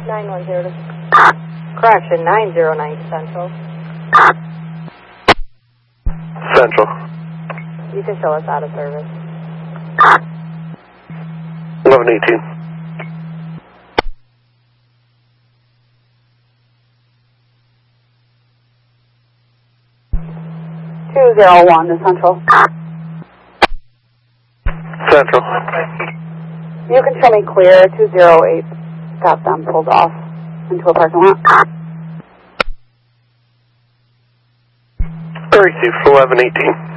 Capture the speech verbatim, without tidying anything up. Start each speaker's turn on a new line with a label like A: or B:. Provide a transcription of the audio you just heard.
A: nine one zero. Correction, nine zero nine Central.
B: Central.
A: You can show us out of service.
B: eleven eighteen.
A: two zero one to Central.
B: Central.
A: You can show me clear. two zero eight got them pulled off into a parking lot.
B: Received for eleven eighteen.